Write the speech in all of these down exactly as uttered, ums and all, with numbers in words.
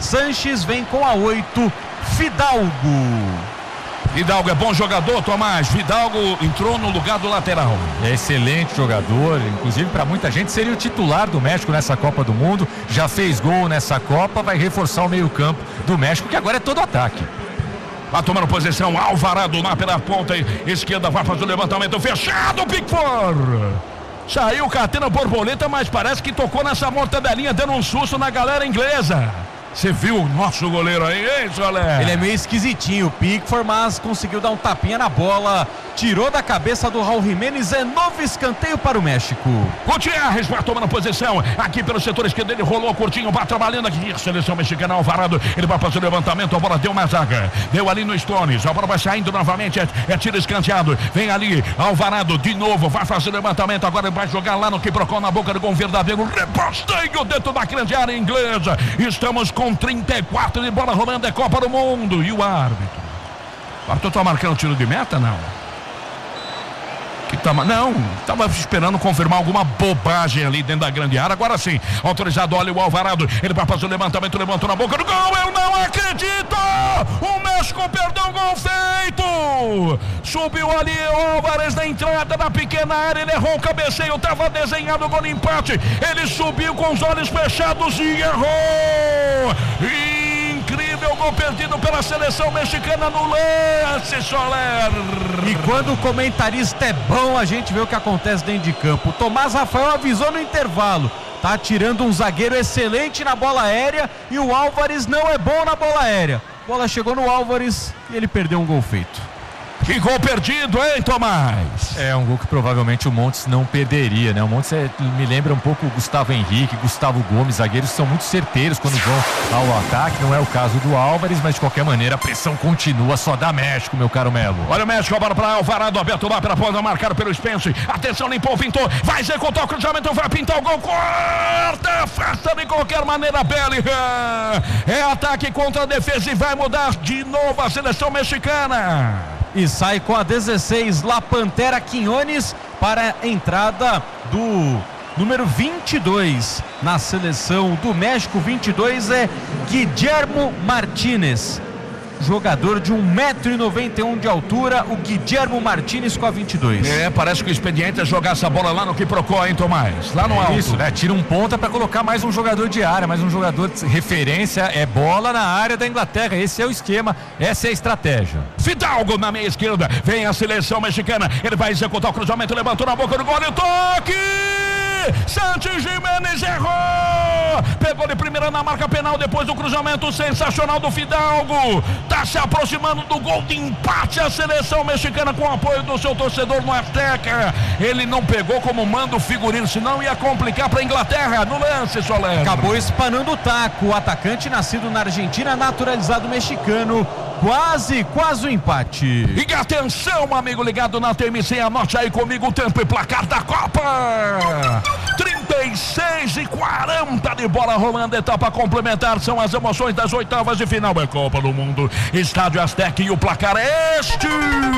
Sanches vem com a oito, Fidalgo. Fidalgo é bom jogador, Tomás. Fidalgo entrou no lugar do lateral. É excelente jogador, inclusive para muita gente seria o titular do México nessa Copa do Mundo. Já fez gol nessa Copa, vai reforçar o meio-campo do México, que agora é todo ataque. Vai tomando posição, Alvarado lá pela ponta esquerda, vai fazer o levantamento fechado, Pickford. Saiu catando borboleta, mas parece que tocou nessa mortadelinha, dando um susto na galera inglesa. Você viu o nosso goleiro aí, hein, Solé? Ele é meio esquisitinho, o Pickford, mas conseguiu dar um tapinha na bola. Tirou da cabeça do Raul Jiménez. É novo escanteio para o México. Gutierrez vai tomando posição aqui pelo setor esquerdo. Ele rolou curtinho, vai trabalhando aqui. Seleção mexicana, Alvarado. Ele vai fazer o levantamento. A bola deu uma zaga. Deu ali no Stones. A bola vai saindo novamente. É, é tiro escanteado. Vem ali, Alvarado de novo. Vai fazer o levantamento. Agora ele vai jogar lá no Quiprocó, na boca do gol verdadeiro. Reposteio dentro da grande área inglesa. Estamos com trinta e quatro de bola rolando. É Copa do Mundo. E o árbitro? O árbitro tá marcando tiro de meta, não? Que tava, não, estava esperando confirmar alguma bobagem ali dentro da grande área. Agora sim, autorizado, olha o Alvarado. Ele vai fazer o levantamento, levantou na boca do gol. Eu não acredito! O México perdeu o gol feito! Subiu ali o Álvares na entrada da pequena área. Ele errou o cabeceio, estava desenhado o gol de empate. Ele subiu com os olhos fechados e errou! Incrível gol perdido pela seleção mexicana no lance, Soler. E quando o comentarista é bom, a gente vê o que acontece dentro de campo. O Tomás Rafael avisou no intervalo. Tá tirando um zagueiro excelente na bola aérea e o Álvares não é bom na bola aérea. A bola chegou no Álvares e ele perdeu um gol feito. Que gol perdido, hein, Tomás? É um gol que provavelmente o Montes não perderia, né? O Montes é, me lembra um pouco o Gustavo Henrique, Gustavo Gomes, zagueiros são muito certeiros quando vão ao ataque. Não é o caso do Álvares, mas de qualquer maneira a pressão continua, só dá México, meu caro Melo. Olha o México, a bola para Alvarado, aberto lá pela ponta, marcado pelo Spence. Atenção, limpou, pintou, vai executar o cruzamento, vai pintar o gol, corta, afasta de qualquer maneira, Bellingham. É ataque contra a defesa e vai mudar de novo a seleção mexicana. E sai com a dezesseis, La Pantera Quiñones para a entrada do número vinte e dois na seleção do México. Vinte e dois é Guillermo Martínez, jogador de um metro e noventa e um de altura, o Guillermo Martínez com a vinte e dois. É, parece que o expediente é jogar essa bola lá no Quiprocó, hein, Tomás? Lá no é alto. Isso, né? Tira um ponta para colocar mais um jogador de área, mais um jogador de referência, é bola na área da Inglaterra. Esse é o esquema, essa é a estratégia. Fidalgo na meia esquerda, vem a seleção mexicana, ele vai executar o cruzamento, levantou na boca do gol e toque! Santi Jiménez errou! Pegou de primeira na marca penal depois do cruzamento sensacional do Fidalgo. Tá se aproximando do gol de empate a seleção mexicana com o apoio do seu torcedor no Azteca. Ele não pegou como manda o figurino, senão ia complicar para a Inglaterra no lance, Soler. Acabou espanando o taco. O atacante nascido na Argentina, naturalizado mexicano. Quase, quase o empate. E atenção, amigo ligado na T M C, anote aí comigo o tempo e placar da Copa. trinta e seis e quarenta de bola rolando, etapa complementar, são as emoções das oitavas de final. É Copa do Mundo, Estádio Azteca e o placar é este: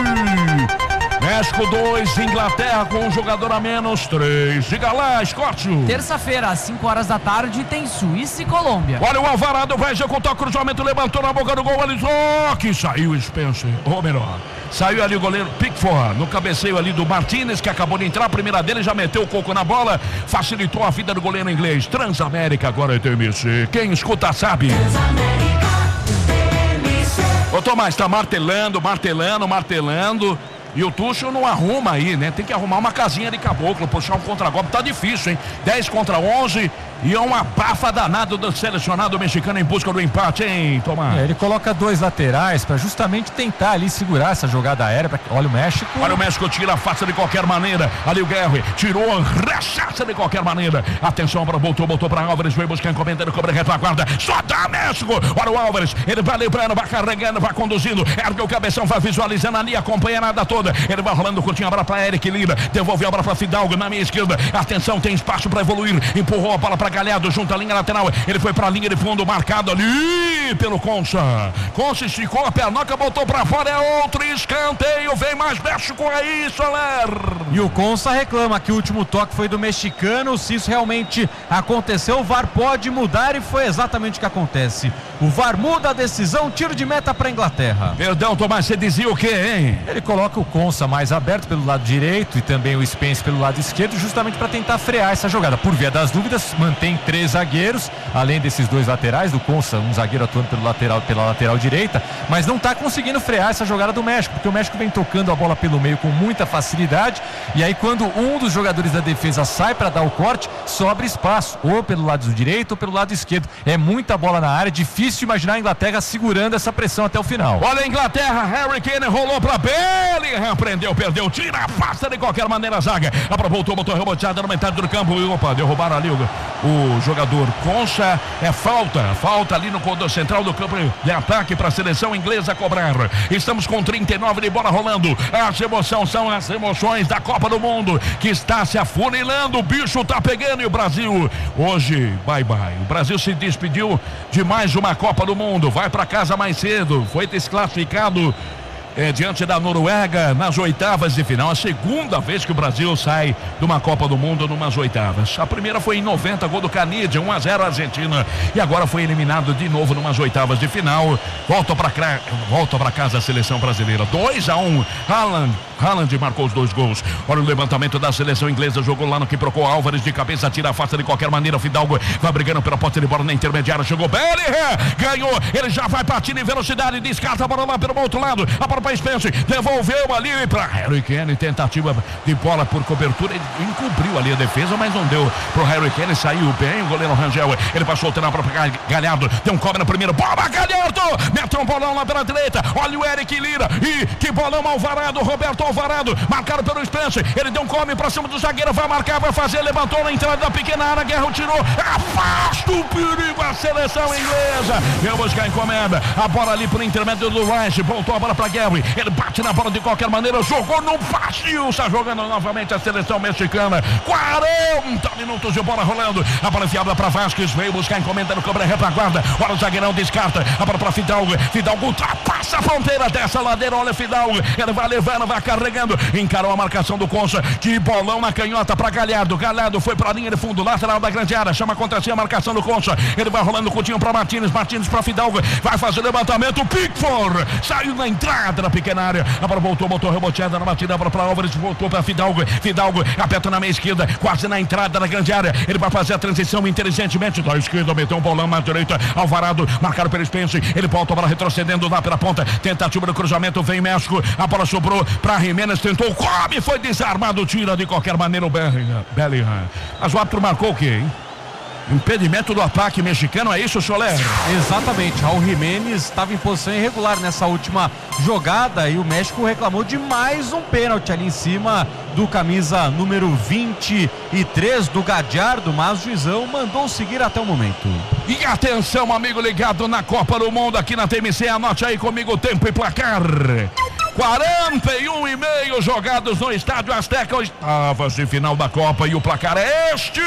México dois, Inglaterra com um jogador a menos, três. Diga lá, Scott. Terça-feira, às cinco horas da tarde, tem Suíça e Colômbia. Olha o Alvarado, vai executar o cruzamento, levantou na boca do gol, ali só que saiu o Spencer, ou melhor, saiu ali o goleiro Pickford, no cabeceio ali do Martínez, que acabou de entrar, a primeira dele, já meteu o coco na bola, facilitou a vida do goleiro inglês. Transamérica agora é T M C, quem escuta sabe. Ô Tomás, tá martelando, martelando, martelando. E o Tuchel não arruma aí, né? Tem que arrumar uma casinha de caboclo, puxar um contra-golpe, tá difícil, hein? dez contra onze e é uma bafa danada do selecionado mexicano em busca do empate, hein, Tomás? É, ele coloca dois laterais para justamente tentar ali segurar essa jogada aérea. Pra... Olha o México. Olha o México, tira a faça de qualquer maneira. Ali o Guerre tirou, rechaça de qualquer maneira. Atenção para voltou, voltou para Álvares, veio buscar encomendando, cobra retaguarda. Só dá México. Olha o Álvares, ele vai lembrando, vai carregando, vai conduzindo. Ergue o cabeção, vai visualizando ali, acompanha nada toda. Ele vai rolando curtinho a bola para Eric Lira, devolveu a bola para Fidalgo na minha esquerda. Atenção, tem espaço para evoluir. Empurrou a bola para para Galhardo, junto à linha lateral. Ele foi para a linha de fundo, marcado ali pelo Concha. Concha esticou a pernoca, botou para fora, é outro escanteio. Vem mais México aí, Soler. E o Concha reclama que o último toque foi do mexicano. Se isso realmente aconteceu, o V A R pode mudar e foi exatamente o que acontece. O V A R muda a decisão, tiro de meta para a Inglaterra. Perdão, Tomás, você dizia o quê, hein? Ele coloca o Concha mais aberto pelo lado direito e também o Spence pelo lado esquerdo, justamente para tentar frear essa jogada. Por via das dúvidas, mantém três zagueiros, além desses dois laterais, do Concha, um zagueiro atuando pelo lateral, pela lateral direita, mas não está conseguindo frear essa jogada do México, porque o México vem tocando a bola pelo meio com muita facilidade, e aí quando um dos jogadores da defesa sai para dar o corte, sobra espaço, ou pelo lado direito ou pelo lado esquerdo. É muita bola na área, difícil imaginar a Inglaterra segurando essa pressão até o final. Olha a Inglaterra, Harry Kane rolou para Bellingham, prendeu, perdeu, tira, afasta de qualquer maneira a zaga. Abra, voltou, botou reboteada na metade do campo. E, opa, derrubaram ali o, o jogador Concha. É falta, falta ali no corredor central do campo de ataque para a seleção inglesa cobrar. Estamos com trinta e nove de bola rolando. As emoções são as emoções da Copa do Mundo que está se afunilando. O bicho tá pegando e o Brasil hoje, bye bye. O Brasil se despediu de mais uma Copa do Mundo. Vai para casa mais cedo. Foi desclassificado É, diante da Noruega nas oitavas de final. A segunda vez que o Brasil sai de uma Copa do Mundo numas oitavas. A primeira foi em noventa, gol do Canidia, um a zero Argentina, e agora foi eliminado de novo numas oitavas de final. Volta para volta para casa a seleção brasileira. dois a um. Haaland, Haaland marcou os dois gols. Olha o levantamento da seleção inglesa, jogou lá no que procurou Álvares de cabeça, tira a face de qualquer maneira. O Fidalgo vai brigando pela posse de bola na intermediária, chegou Bellingham, ganhou, ele já vai partindo em velocidade, descarta a bola lá pelo outro lado, a bola para Spence, devolveu ali para Harry Kane, tentativa de bola por cobertura, ele encobriu ali a defesa, mas não deu pro Harry Kane, saiu bem o goleiro Rangel, ele passou o terreno para Galhardo, deu um cobre na primeira, bola Galhardo, meteu um bolão lá pela direita, olha o Eric Lira, e que bolão Alvarado, Roberto Alvarado, marcado pelo Spence, ele deu um come para cima do zagueiro, vai marcar, vai fazer, levantou na entrada da pequena área, Guerra tirou, afasta o perigo a seleção inglesa, veio buscar a encomenda, a bola ali por intermédio do Rice, voltou a bola para Gary, ele bate na bola de qualquer maneira, jogou no vazio, está jogando novamente a seleção mexicana, quarenta minutos de bola rolando, a bola enfiada para Vasquez, veio buscar a encomenda no cobra retaguarda, olha o zagueirão, descarta, a bola para Fidalgo, Fidalgo ultrapassa a fronteira dessa ladeira, olha Fidalgo, ele vai levando, vai carregando, encarou a marcação do Concha, que bolão na canhota para Galhardo, Galhardo foi para a linha de fundo, lateral da grande área, chama contra si a marcação do Concha, ele vai rolando o Coutinho para Martínez, Martínez para Fidalgo, vai fazer levantamento, Pickford, saiu na entrada da pequena área, a bola voltou, botou reboteada na batida, a bola para Álvares, voltou para Fidalgo, Fidalgo aperta na meia esquerda, quase na entrada da grande área, ele vai fazer a transição inteligentemente da esquerda, meteu um bolão na direita, Alvarado, marcado pelo Spence, ele volta a bola retrocedendo lá pela ponta, tentativa do cruzamento, vem México, a bola sobrou para Jiménez, tentou, come, foi desarmado, tira de qualquer maneira o Bellingham, Bellingham. Mas o árbitro marcou o quê, hein? Impedimento do ataque mexicano, é isso, Soler? Exatamente, Raul Jiménez estava em posição irregular nessa última jogada e o México reclamou de mais um pênalti ali em cima do camisa número vinte e três do Gallardo, mas o juizão mandou seguir até o momento. E atenção, amigo ligado na Copa do Mundo aqui na T M C, anote aí comigo o tempo e placar. quarenta e um e meio jogados no Estádio Azteca, oitavas de final da Copa, e o placar é este: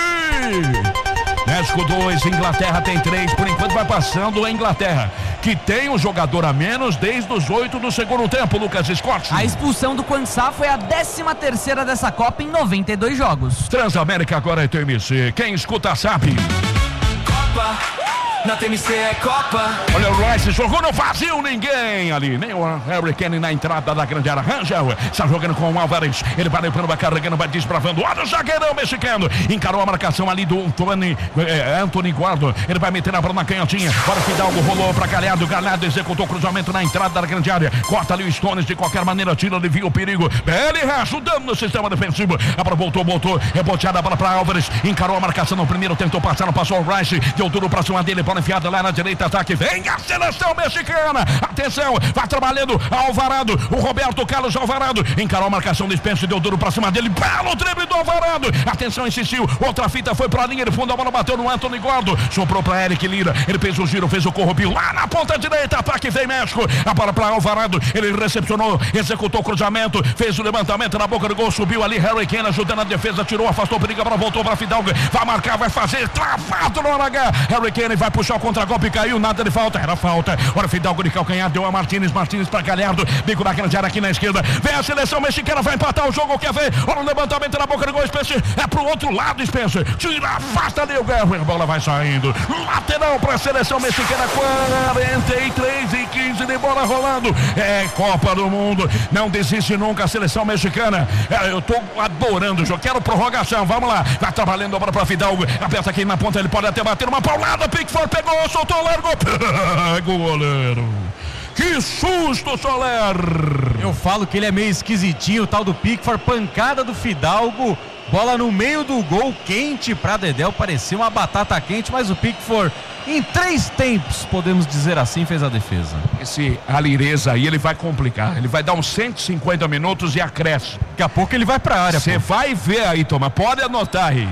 México dois, Inglaterra tem três, por enquanto vai passando a Inglaterra, que tem um jogador a menos desde os oito do segundo tempo, Lucas Scott. A expulsão do Quansá foi a décima terceira dessa Copa em noventa e dois jogos. Transamérica agora é T M C, quem escuta sabe. Copa, na T M C é Copa. Olha o Rice, jogou no vazio, ninguém ali, nem o Harry Kane na entrada da grande área. Rangel está jogando com o Álvares, ele vai levando, vai carregando, vai desbravando, olha o zagueirão mexicano, encarou a marcação ali do Anthony, eh, Anthony Guardo, ele vai meter a bola na canhotinha, para o Fidalgo, rolou para Galhardo, Galhardo executou o cruzamento na entrada da grande área, corta ali o Stones, de qualquer maneira tira, alivia o perigo, Bellingham ajudando no sistema defensivo, a bola voltou, voltou, reboteada a bola para Álvares, encarou a marcação no primeiro, tentou passar, não passou o Rice, deu duro para cima dele, bola enfiada lá na direita, ataque, vem a seleção mexicana, atenção, vai trabalhando Alvarado, o Roberto Carlos Alvarado, encarou a marcação do Spencer, deu duro pra cima dele, belo drible do Alvarado, atenção, insistiu, outra fita foi pra linha de fundo, a bola bateu no Anthony Gordon, soprou pra Eric Lira, ele fez o giro, fez o corrupio lá na ponta direita, ataque vem México, a bola pra Alvarado, ele recepcionou, executou o cruzamento, fez o levantamento na boca do gol, subiu ali, Harry Kane ajudando a defesa, tirou, afastou o perigo, a bola voltou pra Fidalgo, vai marcar, vai fazer, travado no hora H, Harry Kane vai puxar o contra-golpe, caiu, nada de falta, era falta, olha Fidalgo de calcanhar, deu a Martínez, Martínez pra Galhardo, bico na grande área aqui na esquerda, vem a seleção mexicana, vai empatar o jogo, quer ver, olha o levantamento na boca do gol, Spencer, é pro outro lado, Spencer, tira, afasta ali o Gary, a bola vai saindo, lateral pra seleção mexicana, quarenta e três e quinze de bola rolando, é Copa do Mundo, não desiste nunca a seleção mexicana, é, eu tô adorando o jogo, quero prorrogação, vamos lá, vai trabalhando a bola pra Fidalgo, aperta aqui na ponta, ele pode até bater uma paulada, Pickford pegou, soltou, largou, pega o goleiro. Que susto, Soler! Eu falo que ele é meio esquisitinho, o tal do Pickford, pancada do Fidalgo, bola no meio do gol, quente pra Dedéu, parecia uma batata quente, mas o Pickford, em três tempos, podemos dizer assim, fez a defesa. Esse Alireza aí, ele vai complicar, ele vai dar uns cento e cinquenta minutos e acresce. Daqui a pouco ele vai pra área. Você vai ver aí, Toma, pode anotar aí.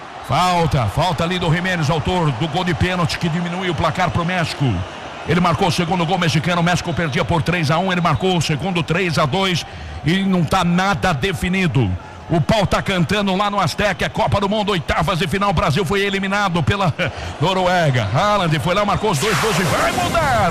Falta, falta ali do Jiménez, autor do gol de pênalti que diminui o placar pro México. Ele marcou o segundo gol mexicano, o México perdia por três a um, ele marcou o segundo três a dois e não tá nada definido. O pau tá cantando lá no Azteca, é Copa do Mundo, oitavas de final, o Brasil foi eliminado pela Noruega. Haaland foi lá, marcou os dois gols e vai mudar.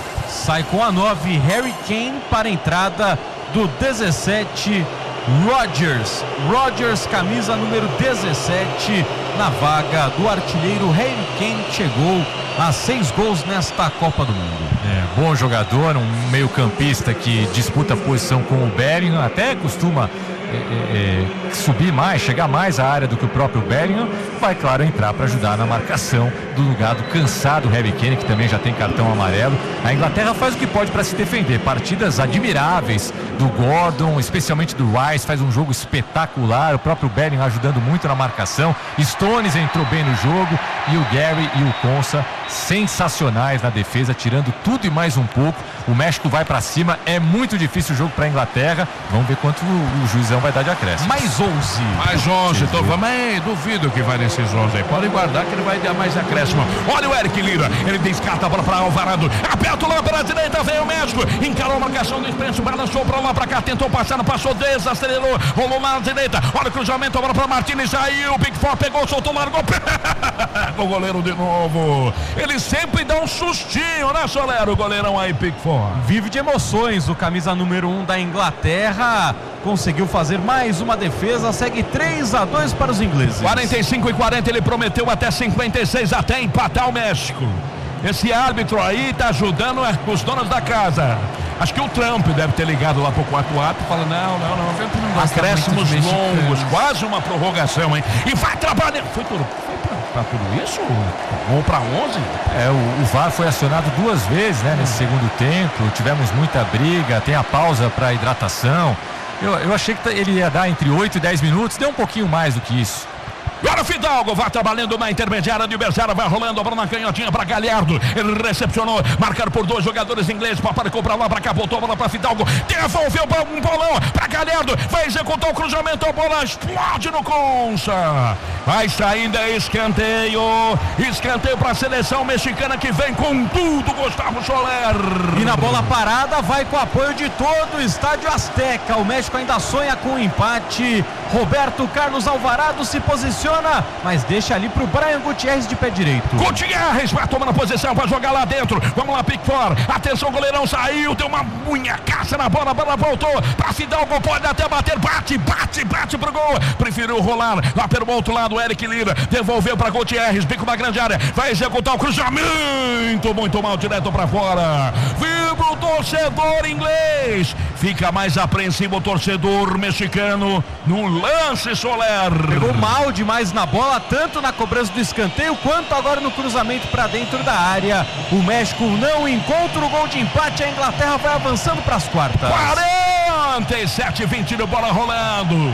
Sai com a nove, Harry Kane para a entrada do dezessete, Rodgers. Rodgers, camisa número dezessete, na vaga do artilheiro Harry Kane, que chegou a seis gols nesta Copa do Mundo. É, bom jogador, um meio campista que disputa a posição com o Bellingham, até costuma é, é, subir mais, chegar mais à área do que o próprio Bellingham, vai claro entrar para ajudar na marcação do lugar do cansado Harry Kane, que também já tem cartão amarelo. A Inglaterra faz o que pode para se defender, partidas admiráveis do Gordon, especialmente do Rice, faz um jogo espetacular, o próprio Bellingham ajudando muito na marcação, Stones entrou bem no jogo e o Gary e o Konsa sensacionais na defesa, tirando tudo e mais um pouco. O México vai pra cima, é muito difícil o jogo pra Inglaterra, vamos ver quanto o, o juizão vai dar de acréscimo. Mais onze. Mais onze, então vamos aí, duvido que vai nesses onze aí, pode guardar que ele vai dar mais acréscimo. Olha o Eric Lira, ele descarta a bola pra Alvarado, aperta lá pela direita, veio o México, encarou a marcação do Spencer, balançou pra lá, pra cá, tentou passar, não passou, desacelerou, rolou lá na direita, olha o cruzamento, a bola pra Martínez, saiu, o Pickford pegou, soltou, largou, o goleiro de novo, ele sempre dá um sustinho, né, Soler, o goleirão aí, Pickford. Vive de emoções, o camisa número um da Inglaterra conseguiu fazer mais uma defesa, segue três a dois para os ingleses. quarenta e cinco e quarenta, ele prometeu até cinquenta e seis, até empatar o México. Esse árbitro aí tá ajudando os donos da casa. Acho que o Trump deve ter ligado lá pro quarto árbitro e falando, não, não, não, não acréscimos longos, quase uma prorrogação, hein? E vai trabalhar. Foi tudo. Pra tudo isso? Ou para onze? É, o, o V A R foi acionado duas vezes, né, nesse segundo tempo. Tivemos muita briga, tem a pausa para hidratação. Eu, eu achei que ele ia dar entre oito e dez minutos, deu um pouquinho mais do que isso. Agora o Fidalgo vai trabalhando na intermediária de Becerra, vai rolando a bola na canhotinha para Galhardo, ele recepcionou, marcado por dois jogadores ingleses, paparicou para lá, para cá, voltou a bola para Fidalgo, devolveu um bolão para Galhardo, vai executar o cruzamento, a bola explode no Konsa, vai saindo, é escanteio, escanteio para a seleção mexicana que vem com tudo, Gustavo Soler. E na bola parada vai com apoio de todo o estádio Azteca, o México ainda sonha com o empate, Roberto Carlos Alvarado se posiciona, mas deixa ali pro Brian Gutierrez de pé direito. Gutierrez vai tomando posição, vai jogar lá dentro. Vamos lá, Pickford. Atenção, goleirão saiu, deu uma munhecaça na bola, a bola voltou pra Fidalgo, pode até bater, bate, bate, bate pro gol. Preferiu rolar lá pelo outro lado, Eric Lira devolveu pra Gutierrez, bico na grande área, vai executar o cruzamento, muito mal, direto pra fora. Vibra o torcedor inglês, fica mais apreensivo o torcedor mexicano no lance, Soler. Pegou mal demais na bola, tanto na cobrança do escanteio quanto agora no cruzamento para dentro da área. O México não encontra o gol de empate, a Inglaterra vai avançando para as quartas. quarenta e sete a vinte de bola rolando.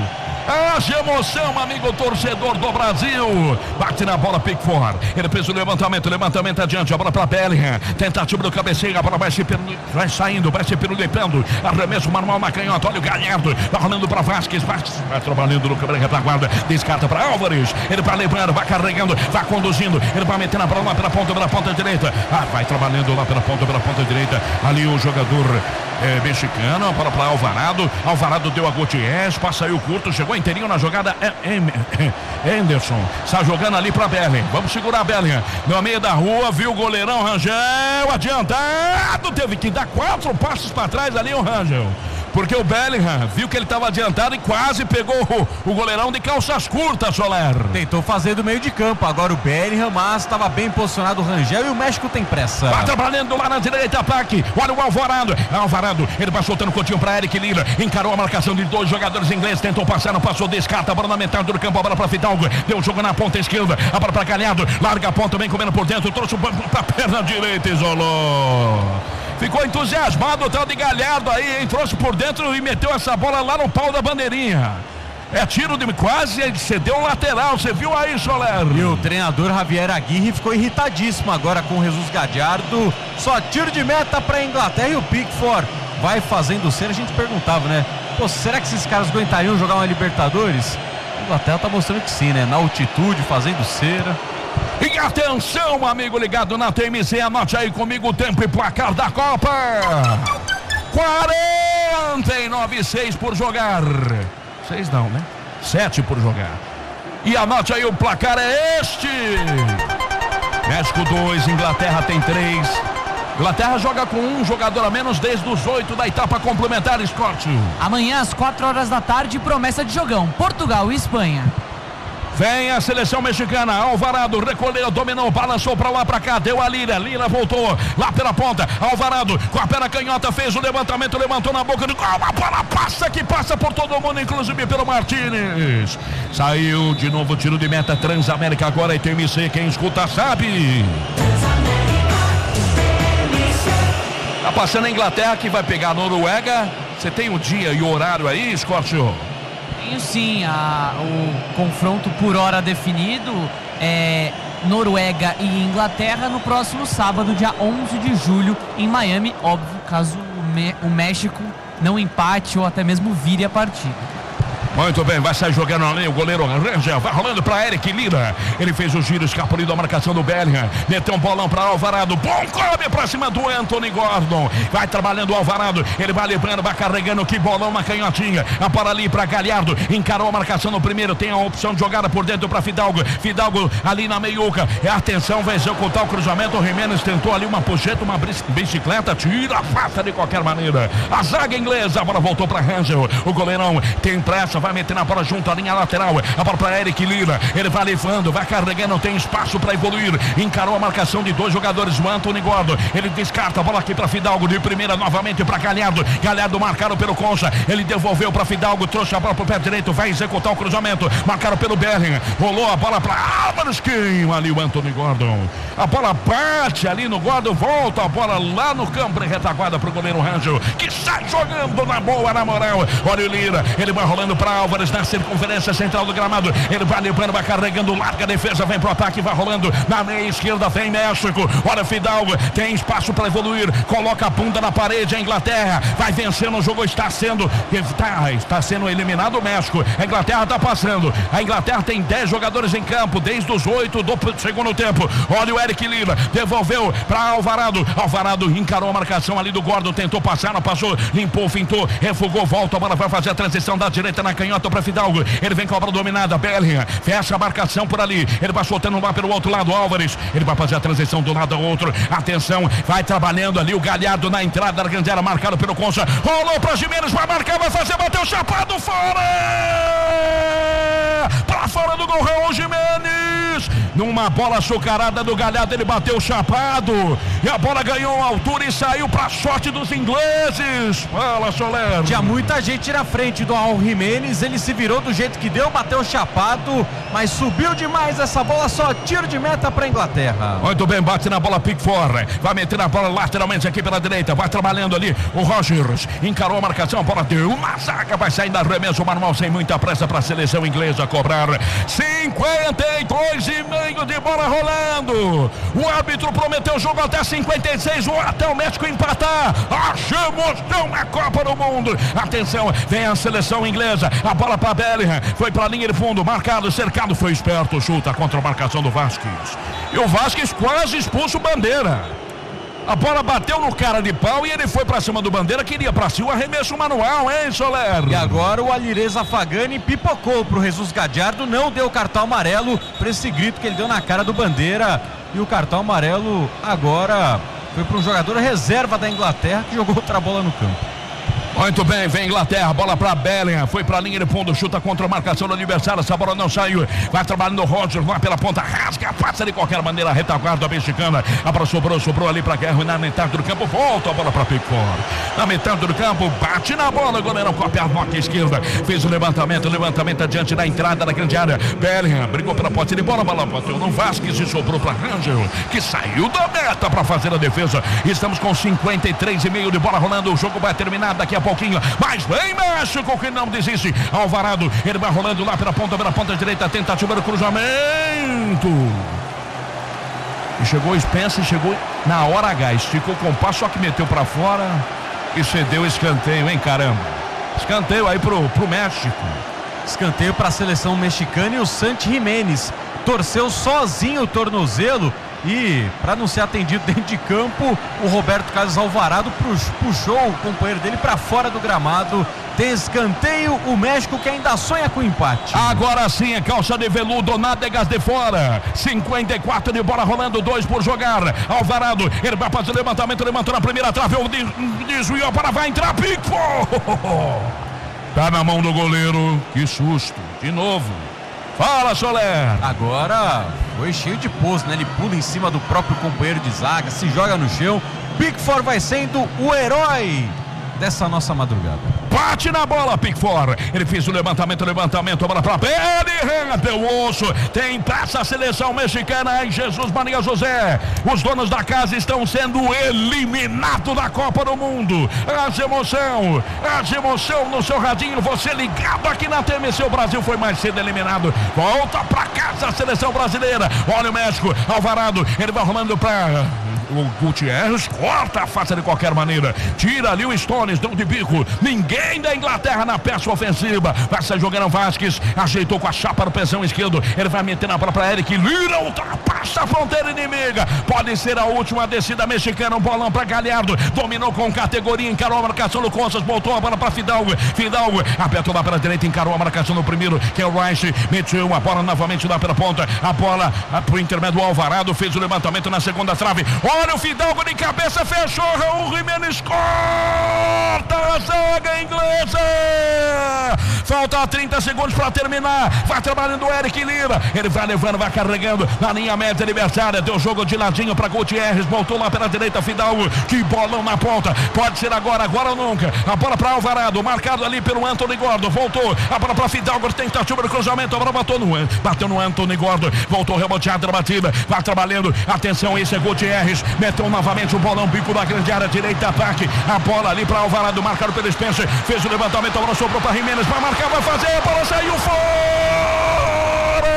Haja emoção, amigo torcedor do Brasil. Bate na bola, Pickford. Ele fez o levantamento, levantamento adiante. A bola para Bellingham. Tentativa do cabeceio. A bola vai, se piru... vai saindo, vai se pirulitando. Arremesso manual na canhota. Olha o Galhardo. Vai rolando para Vasquez. Vasquez vai trabalhando no câmera retaguarda. Descarta para Álvares. Ele vai levando, vai carregando, vai conduzindo. Ele vai metendo a bola lá pela ponta, pela ponta direita. Ah, vai trabalhando lá pela ponta, pela ponta direita. Ali o jogador é, mexicano. A bola para Alvarado. Alvarado deu a Gutierrez. Passa aí o curto. Chegou inteirinho na jogada. Henderson está jogando ali para Bellingham. Vamos segurar a Bellingham no meio da rua. Viu o goleirão Rangel adiantado. Teve que dar quatro passos para trás ali o Rangel, porque o Bellingham viu que ele estava adiantado e quase pegou o, o goleirão de calças curtas, Soler. Tentou fazer do meio de campo agora o Bellingham, mas estava bem posicionado o Rangel e o México tem pressa. Vai trabalhando lá na direita, ataque. Olha o Alvarado. Alvarado, ele vai soltando o continho para Eric Lira. Encarou a marcação de dois jogadores ingleses. Tentou passar, não passou, descarta. A bola na metade do campo, a bola para Fidalgo. Deu o jogo na ponta esquerda. A bola para Galhardo. Larga a ponta, vem comendo por dentro. Trouxe o banco para a perna direita, isolou. Ficou entusiasmado o tal de Galhardo aí, hein? Trouxe por dentro e meteu essa bola lá no pau da bandeirinha. É tiro de quase, cedeu o lateral, você viu aí, Soler? E o treinador Javier Aguirre ficou irritadíssimo agora com o Jesus Galhardo. Só tiro de meta para a Inglaterra e o Pickford vai fazendo cera. A gente perguntava, né? Pô, será que esses caras aguentariam jogar uma Libertadores? A Inglaterra tá mostrando que sim, né? Na altitude, fazendo cera. E atenção, amigo ligado na T M C, anote aí comigo o tempo e placar da Copa. quarenta e nove, seis por jogar. seis não, né? sete por jogar. E anote aí, o placar é este. México dois, Inglaterra tem três. Inglaterra joga com um jogador a menos desde os oito da etapa complementar, Scott. Amanhã às quatro horas da tarde, promessa de jogão, Portugal e Espanha. Vem a seleção mexicana, Alvarado recolheu, dominou, balançou pra lá, pra cá, deu a Lira, Lira voltou lá pela ponta, Alvarado com a perna canhota, fez o levantamento, levantou na boca do gol, a bola passa que passa por todo mundo, inclusive pelo Martínez. Saiu de novo, tiro de meta, Transamérica agora e T M C, quem escuta sabe. Tá passando a Inglaterra que vai pegar a Noruega. Você tem o dia e o horário aí, Scorpio? Tenho sim, a, o confronto por hora definido é Noruega e Inglaterra no próximo sábado, dia onze de julho, em Miami. Óbvio, caso o, Me, o México não empate ou até mesmo vire a partida. Muito bem, vai sair jogando ali o goleiro Rangel, vai rolando para Eric Lira. Ele fez o giro, escapuliu da marcação do Bellingham, meteu um bolão para Alvarado, bom come para cima do Anthony Gordon. Vai trabalhando o Alvarado, ele vai levando, vai carregando, que bolão na canhotinha. A para ali para Galhardo, encarou a marcação no primeiro, tem a opção de jogada por dentro para Fidalgo. Fidalgo ali na meiuca, é atenção, vai executar o cruzamento. O Jimenez tentou ali uma pocheta, uma bicicleta, tira, afasta de qualquer maneira. A zaga inglesa, a bola voltou para Rangel. O goleirão tem pressa, vai meter na bola junto à linha lateral. A bola para Eric Lira. Ele vai levando, vai carregando, tem espaço para evoluir. Encarou a marcação de dois jogadores, o Anthony Gordon. Ele descarta a bola aqui para Fidalgo. De primeira novamente para Galhardo. Galhardo marcado pelo Concha. Ele devolveu para Fidalgo, trouxe a bola para o pé direito, vai executar o cruzamento. Marcado pelo Bellingham. Rolou a bola para Álvares. Queima ali o Anthony Gordon. A bola bate ali no Gordon. Volta a bola lá no campo, retaguarda para o goleiro Rangel, que sai jogando na boa, na moral. Olha o Lira. Ele vai rolando para Álvares na circunferência central do gramado. Ele vai levando, vai carregando, larga a defesa, vem pro ataque, vai rolando na meia esquerda, vem México. Olha Fidalgo, tem espaço para evoluir, coloca a bunda na parede. A Inglaterra vai vencendo, o jogo está sendo está, está sendo eliminado o México. A Inglaterra está passando. A Inglaterra tem dez jogadores em campo desde os oito do segundo tempo. Olha o Eric Lira, devolveu para Alvarado. Alvarado encarou a marcação ali do Gordon, tentou passar, não passou, limpou, fintou, refugou, volta, a bola vai fazer a transição da direita na canhota para Fidalgo. Ele vem com a bola dominada, Bellingham fecha a marcação por ali, ele vai soltando lá pelo outro lado, Álvares, ele vai fazer a transição do lado ao outro, atenção, vai trabalhando ali o Galhardo na entrada da grande área, marcado pelo Concha, rolou para Jimenez, vai marcar, vai fazer, bateu chapado, fora! Para fora do gol, Raul Jimenez, Quinhones, numa bola açucarada do Galhardo, ele bateu chapado, e a bola ganhou altura e saiu pra sorte dos ingleses. Fala, Soler. Tinha muita gente na frente do Raul Jimenez, ele se virou do jeito que deu, bateu chapado, mas subiu demais essa bola, só tiro de meta pra Inglaterra. Muito bem, bate na bola Pickford, vai meter na bola lateralmente aqui pela direita, vai trabalhando ali o Rogers, encarou a marcação, a bola deu uma zaga, vai sair da arremesso manual sem muita pressa para a seleção inglesa cobrar cinquenta e dois e meio de bola rolando. O árbitro prometeu o jogo até cinquenta e seis ou até o México empatar. Achamos uma Copa do Mundo. Atenção, vem a seleção inglesa, a bola para Bellingham, foi para a linha de fundo, marcado, cercado, foi esperto, chuta contra a marcação do Vasquez. E o Vasquez quase expulsa o Bandeira. A bola bateu no cara de pau e ele foi pra cima do Bandeira, queria pra si o arremesso manual, hein, Soler? E agora o Alireza Afagani pipocou pro Jesus Gadiardo, não deu cartão amarelo pra esse grito que ele deu na cara do Bandeira. E o cartão amarelo agora foi para um jogador reserva da Inglaterra que jogou outra bola no campo. Muito bem, vem Inglaterra, bola para Bellingham, foi para a linha de fundo, chuta contra a marcação do adversário, essa bola não saiu, vai trabalhando o Rogers, vai pela ponta, rasga, passa de qualquer maneira, a retaguarda mexicana, a bola sobrou, sobrou ali para Guerra, na metade do campo, volta a bola para Pickford, na metade do campo, bate na bola, o goleirão copia a nota esquerda, fez o levantamento, levantamento adiante da entrada da grande área, Bellingham brigou pela posse de bola, a bola bateu no Vasquez e sobrou para Rangel, que saiu da meta para fazer a defesa. Estamos com cinquenta e três e meio de bola rolando, o jogo vai terminar daqui a pouquinho, mas vem México que não desiste. Alvarado, ele vai rolando lá pela ponta, pela ponta direita, tentativa do cruzamento. E chegou Spencer, chegou na hora H, esticou com o passo, só que meteu para fora e cedeu o escanteio, hein, caramba. Escanteio aí pro, pro México. Escanteio para a seleção mexicana e o Santi Jimenez torceu sozinho o tornozelo. E para não ser atendido dentro de campo, o Roberto Carlos Alvarado puxou o companheiro dele para fora do gramado. Tem escanteio, o México que ainda sonha com empate. Agora sim, é calça de veludo, nádegas de fora. cinquenta e quatro de bola rolando, dois por jogar. Alvarado, ele vai fazer o levantamento, levantou na primeira trave, desviou, para vai entrar, Pickford. Tá na mão do goleiro, que susto, de novo. Fala, Soler. Agora foi cheio de pose, né? Ele pula em cima do próprio companheiro de zaga, se joga no chão. Pickford vai sendo o herói dessa nossa madrugada. Bate na bola, Pickford. Ele fez o levantamento, levantamento, a bola pra Bellingham, deu osso. Tem taça a seleção mexicana em Jesus Maria José. Os donos da casa estão sendo eliminados da Copa do Mundo. As emoção, as emoção no seu radinho, você ligado aqui na T M C. O Brasil foi mais cedo eliminado. Volta pra casa a seleção brasileira. Olha o México, Alvarado, ele vai rolando pra o Gutierrez, corta a face de qualquer maneira, tira ali o Stones, dão de bico, ninguém da Inglaterra na peça ofensiva, vai sair jogando o Vasquez, ajeitou com a chapa no pezão esquerdo, ele vai meter na bola para Eric Lira, ultrapassa a fronteira inimiga, pode ser a última descida mexicana, um bolão para Galhardo, dominou com categoria, encarou a marcação do Costas, voltou a bola para Fidalgo, Fidalgo, apertou lá pela direita, encarou a marcação do primeiro, que é o Rice, meteu a bola novamente lá pela ponta, a bola pro intermédio do Alvarado, fez o levantamento na segunda trave, olha o Fidalgo de cabeça, fechou, Raul Jimenez corta a zaga inglesa, falta trinta segundos para terminar, vai trabalhando o Eric Lira, ele vai levando, vai carregando na linha média adversária, deu jogo de ladinho para Gutierrez, voltou lá pela direita, Fidalgo, que bolão na ponta, pode ser agora, agora ou nunca, a bola para Alvarado, marcado ali pelo Anthony Gordon, voltou, a bola para Fidalgo, tentativa do cruzamento, a bola bateu no, bateu no Anthony Gordon, voltou reboteado na batida, vai trabalhando, atenção, esse é Gutierrez, meteu novamente o bolão, bico da grande área, direita, ataque, a bola ali para Alvarado, marcado pelo Spencer, fez o levantamento, a bola sobrou para Jimenez, vai marcar, vai fazer, a bola saiu fora!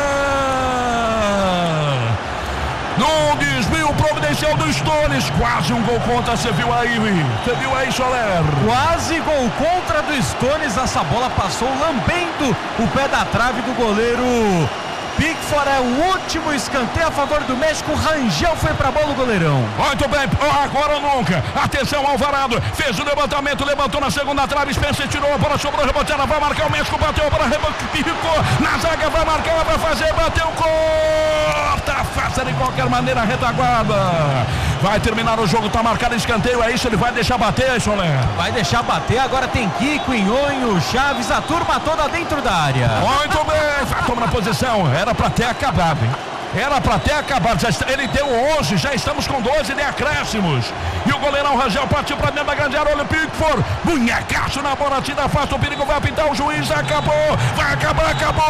No desvio providencial do Stones, quase um gol contra, você viu aí, você viu aí, Soler? Quase gol contra do Stones, essa bola passou lambendo o pé da trave do goleiro Pickford. É o último escanteio a favor do México. Rangel foi pra bola, o goleirão. Muito bem, agora ou nunca. Atenção, Alvarado, fez o levantamento, levantou na segunda trave, Spencer tirou a bola, sobrou reboteada, vai marcar o México, bateu a bola, ficou na zaga, vai marcar, vai fazer, bateu, corta, faça de qualquer maneira a retaguarda. Vai terminar o jogo, tá marcado escanteio, é isso, ele vai deixar bater, Soler? Vai deixar bater, agora tem Kiko, Inhonho, Chaves, a turma toda dentro da área. Muito bem, vai tomar na posição, era pra ter acabado, hein? Era pra ter acabado. Já está, ele deu onze, já estamos com doze de acréscimos. E o goleirão Rangel partiu pra dentro da grande área. Olha o Pickford. Munhecaço na bola, tira afasta o perigo, vai apitar o juiz. Acabou, vai acabar, acabou.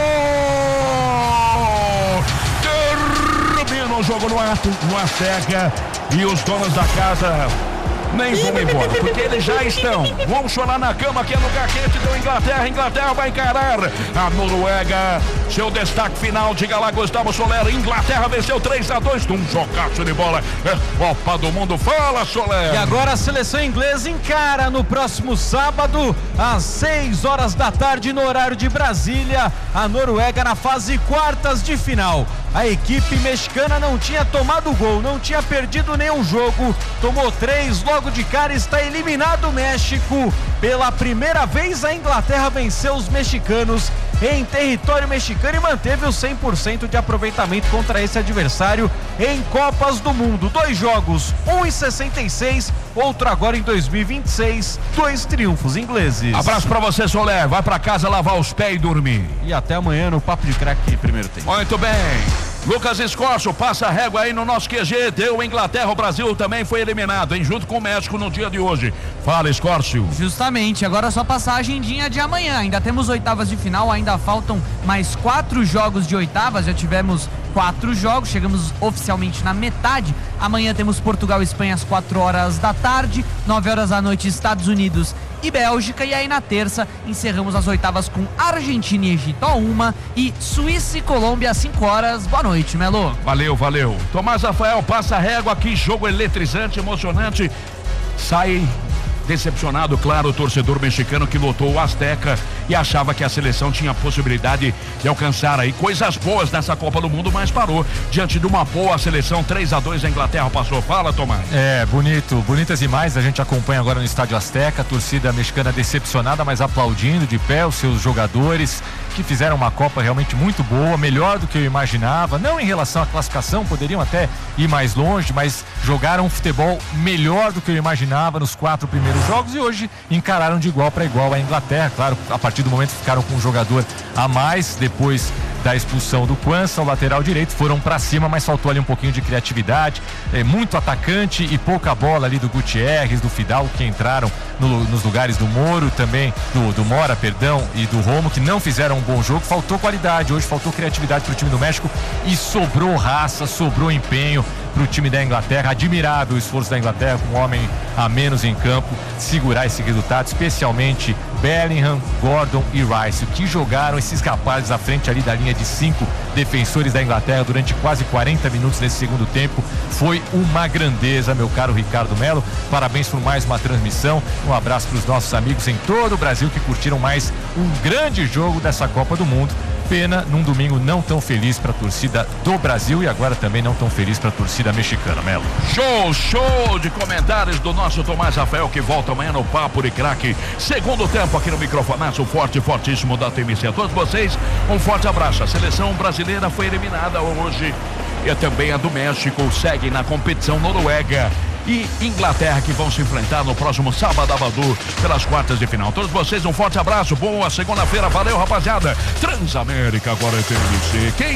Termina o jogo no ato, no Azteca. E os donos da casa nem vão embora, porque eles já estão. Vão chorar na cama, que é lugar quente da Inglaterra. Inglaterra vai encarar a Noruega. Seu destaque final, diga lá, Gustavo Soler. Inglaterra venceu três a dois, um jogaço de bola. É Copa do Mundo, fala, Soler. E agora a seleção inglesa encara no próximo sábado, às seis horas da tarde, no horário de Brasília, a Noruega na fase quartas de final. A equipe mexicana não tinha tomado gol, não tinha perdido nenhum jogo, tomou três logo de cara, está eliminado o México. Pela primeira vez a Inglaterra venceu os mexicanos em território mexicano e manteve o cem por cento de aproveitamento contra esse adversário em Copas do Mundo. Dois jogos, um em sessenta e seis, outro agora em dois mil e vinte e seis, dois triunfos ingleses. Abraço pra você, Soler, vai pra casa lavar os pés e dormir. E até amanhã no Papo de Craque primeiro tempo. Muito bem. Lucas Escorço, passa a régua aí no nosso Q G, deu Inglaterra, o Brasil também foi eliminado, hein, junto com o México no dia de hoje. Fala, Escorço. Justamente, agora só passar a agendinha de amanhã, ainda temos oitavas de final, ainda faltam mais quatro jogos de oitavas, já tivemos quatro jogos, chegamos oficialmente na metade. Amanhã temos Portugal e Espanha às quatro horas da tarde, nove horas da noite Estados Unidos e Bélgica, e aí na terça encerramos as oitavas com Argentina e Egito a uma e Suíça e Colômbia às cinco horas. Boa noite, Melo. Valeu, valeu. Tomás Rafael, passa a régua aqui, jogo eletrizante, emocionante. Sai decepcionado, claro, o torcedor mexicano que lotou o Azteca e achava que a seleção tinha possibilidade de alcançar aí coisas boas nessa Copa do Mundo, mas parou diante de uma boa seleção. Três a dois a Inglaterra passou. Fala, Tomás. É, bonito, bonitas imagens a gente acompanha agora no Estádio Azteca, a torcida mexicana decepcionada, mas aplaudindo de pé os seus jogadores que fizeram uma Copa realmente muito boa, melhor do que eu imaginava, não em relação à classificação, poderiam até ir mais longe, mas jogaram um futebol melhor do que eu imaginava nos quatro primeiros jogos e hoje encararam de igual para igual a Inglaterra. Claro, a partir do momento ficaram com um jogador a mais depois da expulsão do Quança, o lateral direito, foram para cima, mas faltou ali um pouquinho de criatividade, é, muito atacante e pouca bola ali do Gutierrez, do Fidalgo, que entraram no, nos lugares do Moro também, do, do Mora, perdão, e do Romo, que não fizeram um bom jogo. Faltou qualidade, hoje faltou criatividade para o time do México e sobrou raça, sobrou empenho para o time da Inglaterra. Admirável o esforço da Inglaterra, com um homem a menos em campo, segurar esse resultado, especialmente Bellingham, Gordon e Rice, que jogaram esses rapazes à frente ali da linha de cinco defensores da Inglaterra durante quase quarenta minutos nesse segundo tempo. Foi uma grandeza, meu caro Ricardo Melo. Parabéns por mais uma transmissão. Um abraço para os nossos amigos em todo o Brasil que curtiram mais um grande jogo dessa Copa do Mundo. Pena num domingo não tão feliz para a torcida do Brasil e agora também não tão feliz para a torcida mexicana, Melo. Show, show de comentários do nosso Tomás Rafael, que volta amanhã no Papo de Craque. Segundo tempo aqui no microfonaço forte, fortíssimo da T M C. A todos vocês, um forte abraço. A seleção brasileira foi eliminada hoje e também a do México segue na competição. Noruega e Inglaterra que vão se enfrentar no próximo sábado pelas quartas de final. Todos vocês um forte abraço, boa segunda-feira, valeu, rapaziada. Transamérica agora é T M C. Quem